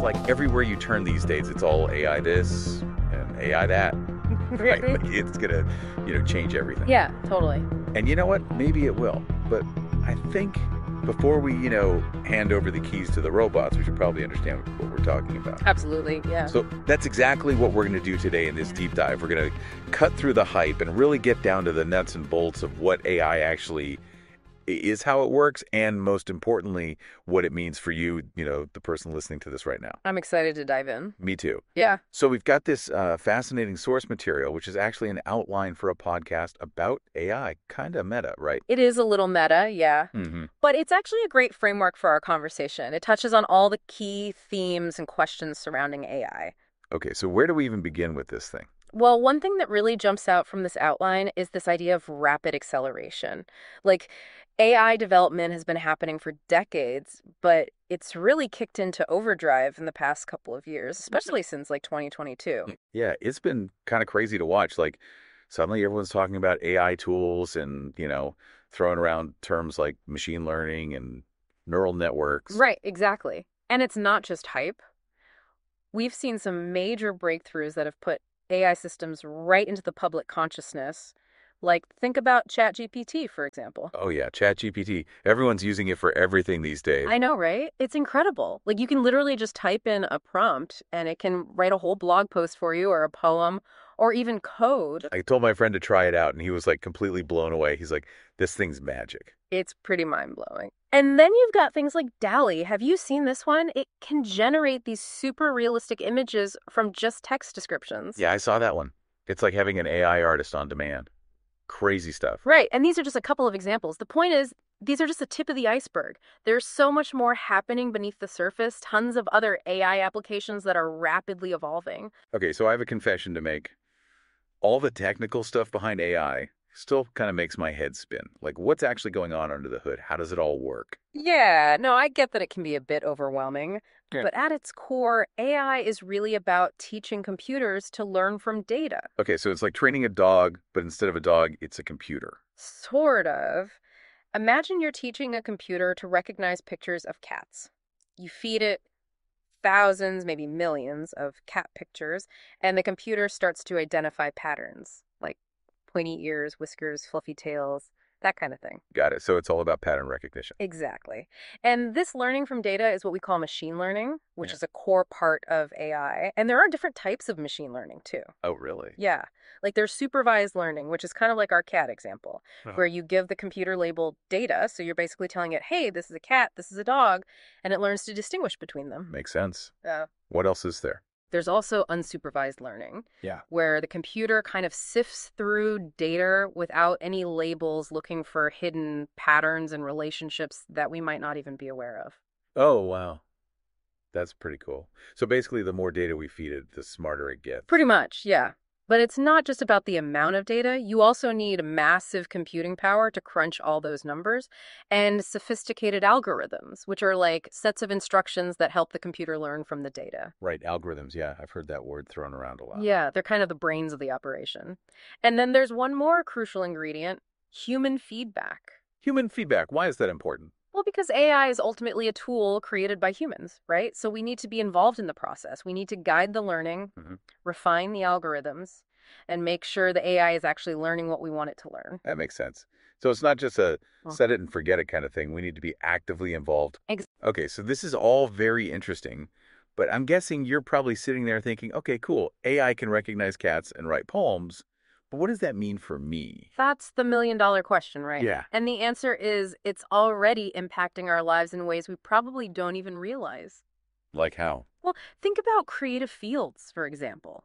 like everywhere you turn these days, it's all AI this and AI that. Right? Like it's gonna, change everything. Yeah, totally. And you know what? Maybe it will. But I think before we, hand over the keys to the robots, we should probably understand what we're talking about. Absolutely, yeah. So that's exactly what we're going to do today in this deep dive. We're going to cut through the hype and really get down to the nuts and bolts of what AI actually is, how it works, and most importantly, what it means for you, the person listening to this right now. I'm excited to dive in. Me too. Yeah. So we've got this fascinating source material, which is actually an outline for a podcast about AI. Kind of meta, right? It is a little meta, yeah. Mm-hmm. But it's actually a great framework for our conversation. It touches on all the key themes and questions surrounding AI. Okay, so where do we even begin with this thing? Well, one thing that really jumps out from this outline is this idea of rapid acceleration. Like, AI development has been happening for decades, but it's really kicked into overdrive in the past couple of years, especially since 2022. Yeah, it's been kind of crazy to watch. Like, suddenly everyone's talking about AI tools and, throwing around terms like machine learning and neural networks. Right, exactly. And it's not just hype. We've seen some major breakthroughs that have put AI systems right into the public consciousness. Like, think about ChatGPT, for example. Oh, yeah, ChatGPT. Everyone's using it for everything these days. I know, right? It's incredible. Like, you can literally just type in a prompt and it can write a whole blog post for you or a poem or even code. I told my friend to try it out and he was like completely blown away. He's like, this thing's magic. It's pretty mind-blowing. And then you've got things like DALL-E. Have you seen this one? It can generate these super realistic images from just text descriptions. Yeah, I saw that one. It's like having an AI artist on demand. Crazy stuff. Right, and these are just a couple of examples. The point is, these are just the tip of the iceberg. There's so much more happening beneath the surface, tons of other AI applications that are rapidly evolving. Okay, so I have a confession to make. All the technical stuff behind AI still kind of makes my head spin. Like, what's actually going on under the hood? How does it all work? Yeah, no, I get that it can be a bit overwhelming. Yeah. But at its core, AI is really about teaching computers to learn from data. Okay, so it's like training a dog, but instead of a dog, it's a computer. Sort of. Imagine you're teaching a computer to recognize pictures of cats. You feed it thousands, maybe millions of cat pictures, and the computer starts to identify patterns, like pointy ears, whiskers, fluffy tails, that kind of thing. Got it. So it's all about pattern recognition. Exactly. And this learning from data is what we call machine learning, which Yeah. is a core part of AI. And there are different types of machine learning, too. Oh, really? Yeah. Like there's supervised learning, which is kind of like our cat example, where you give the computer labeled data. So you're basically telling it, hey, this is a cat, this is a dog, and it learns to distinguish between them. Makes sense. Uh, What else is there? There's also unsupervised learning, Yeah. where the computer kind of sifts through data without any labels, looking for hidden patterns and relationships that we might not even be aware of. Oh, wow. That's pretty cool. So basically, the more data we feed it, the smarter it gets. Pretty much, yeah. But it's not just about the amount of data. You also need massive computing power to crunch all those numbers and sophisticated algorithms, which are like sets of instructions that help the computer learn from the data. Right, algorithms. Yeah, I've heard that word thrown around a lot. Yeah, they're kind of the brains of the operation. And then there's one more crucial ingredient, human feedback. Human feedback. Why is that important? Well, because AI is ultimately a tool created by humans, right? So we need to be involved in the process. We need to guide the learning, refine the algorithms, and make sure the AI is actually learning what we want it to learn. That makes sense. So it's not just a set it and forget it kind of thing. We need to be actively involved. Okay, so this is all very interesting, but I'm guessing you're probably sitting there thinking, okay, cool, AI can recognize cats and write poems, but what does that mean for me? That's the million-dollar question, right? Yeah. And the answer is it's already impacting our lives in ways we probably don't even realize. Like how? Well, think about creative fields, for example.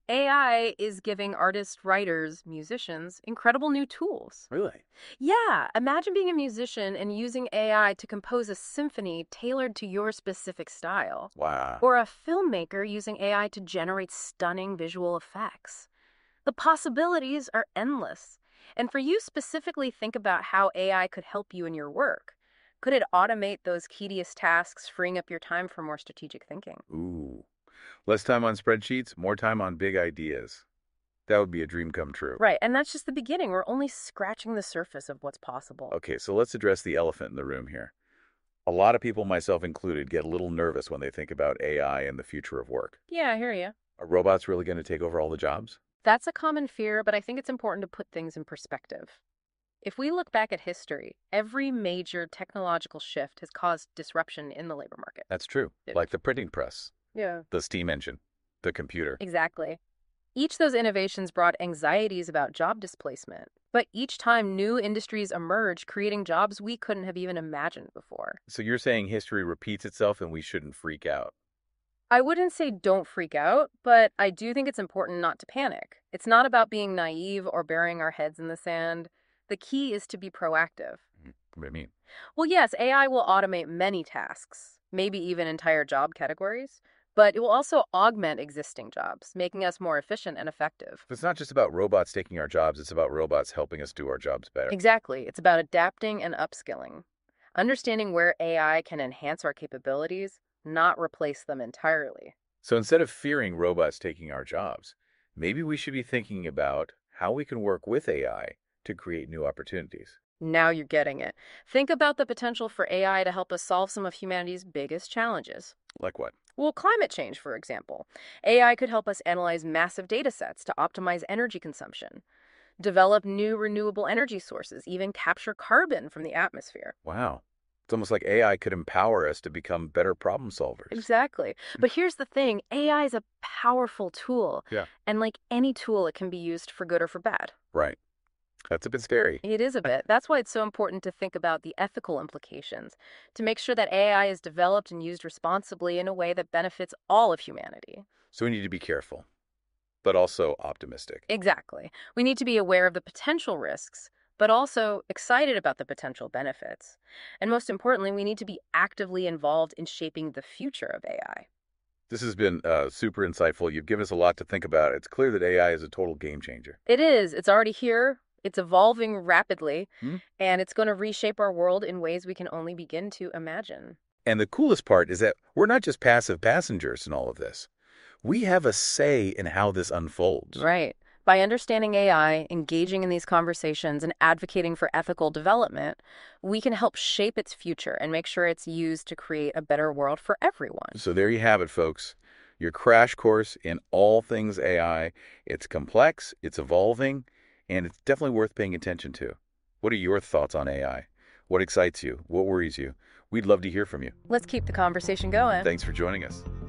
AI is giving artists, writers, musicians incredible new tools. Really? Yeah, imagine being a musician and using AI to compose a symphony tailored to your specific style. Wow. Or a filmmaker using AI to generate stunning visual effects. The possibilities are endless. And for you specifically, think about how AI could help you in your work. Could it automate those tedious tasks, freeing up your time for more strategic thinking? Ooh. Less time on spreadsheets, more time on big ideas. That would be a dream come true. Right, and that's just the beginning. We're only scratching the surface of what's possible. Okay, so let's address the elephant in the room here. A lot of people, myself included, get a little nervous when they think about AI and the future of work. Yeah, I hear you. Are robots really going to take over all the jobs? That's a common fear, but I think it's important to put things in perspective. If we look back at history, every major technological shift has caused disruption in the labor market. That's true. Like the printing press, Yeah. the steam engine, the computer. Exactly. Each of those innovations brought anxieties about job displacement, but each time new industries emerged, creating jobs we couldn't have even imagined before. So you're saying history repeats itself and we shouldn't freak out? I wouldn't say don't freak out, but I do think it's important not to panic. It's not about being naive or burying our heads in the sand. The key is to be proactive. What do you mean? Well, yes, AI will automate many tasks, maybe even entire job categories, but it will also augment existing jobs, making us more efficient and effective. It's not just about robots taking our jobs, it's about robots helping us do our jobs better. Exactly. It's about adapting and upskilling, understanding where AI can enhance our capabilities, not replace them entirely. So instead of fearing robots taking our jobs, maybe we should be thinking about how we can work with AI to create new opportunities. Now you're getting it. Think about the potential for AI to help us solve some of humanity's biggest challenges. Like what? Well, climate change, for example. AI could help us analyze massive data sets to optimize energy consumption, develop new renewable energy sources, even capture carbon from the atmosphere. Wow. It's almost like AI could empower us to become better problem solvers. Exactly. But here's the thing, AI is a powerful tool. Yeah. And like any tool, it can be used for good or for bad. Right. That's a bit scary. It is a bit. That's why it's so important to think about the ethical implications, to make sure that AI is developed and used responsibly in a way that benefits all of humanity. So we need to be careful, but also optimistic. Exactly. We need to be aware of the potential risks, but also excited about the potential benefits. And most importantly, we need to be actively involved in shaping the future of AI. This has been super insightful. You've given us a lot to think about. It's clear that AI is a total game changer. It is. It's already here. It's evolving rapidly, Hmm? and it's going to reshape our world in ways we can only begin to imagine. And the coolest part is that we're not just passive passengers in all of this. We have a say in how this unfolds. Right. By understanding AI, engaging in these conversations, and advocating for ethical development, we can help shape its future and make sure it's used to create a better world for everyone. So there you have it, folks. Your crash course in all things AI. It's complex, it's evolving, and it's definitely worth paying attention to. What are your thoughts on AI? What excites you? What worries you? We'd love to hear from you. Let's keep the conversation going. Thanks for joining us.